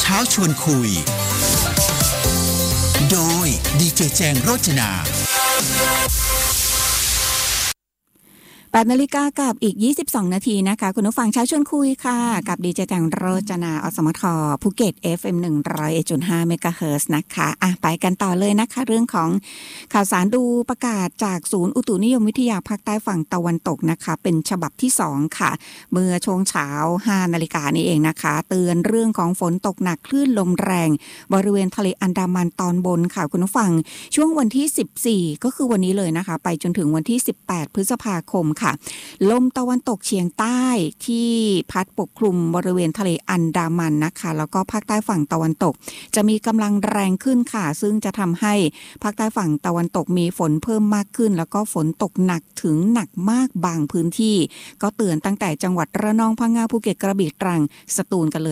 ช้าชวนคุยโดยดีเจแจงโรจนา 8 นาฬิกากับอีก22 นาทีนะคะคุณผู้ฟังเช้าชวนคุยค่ะกับดีเจแจงโรจนาอสมทภูเก็ต FM 101.5 เมกะเฮิรตซ์นะคะไปกันต่อเลยนะคะเรื่องของข่าวสารดูประกาศจากศูนย์อุตุนิยมวิทยาภาคใต้ฝั่งตะวันตกนะคะเป็นฉบับที่2ค่ะเมื่อช่วงเช้า 5 นาฬิกานี้เองนะคะเตือนเรื่องของฝนตกหนักคลื่นลมแรงบริเวณทะเลอันดามันตอนบนค่ะคุณผู้ฟังช่วงวันที่14ก็คือวันนี้เลยนะคะไปจนถึงวันที่18 พฤษภาคมค่ะลมตะวันตกเฉียงใต้ที่พัดปกคลุมบริเวณทะเลอันดามันนะคะแล้วก็ภาคใต้ฝั่งตะวันตกจะมีกำลังแรงขึ้นค่ะซึ่งจะทำให้ภาคใต้ฝั่งตะวันตกมีฝนเพิ่มมากขึ้นแล้วก็ฝนตกหนักถึงหนักมากบางพื้นที่ก็เตือนตั้งแต่จังหวัดระนองพังงาภูเก็ตกระบี่ตรังสตูลกันเลย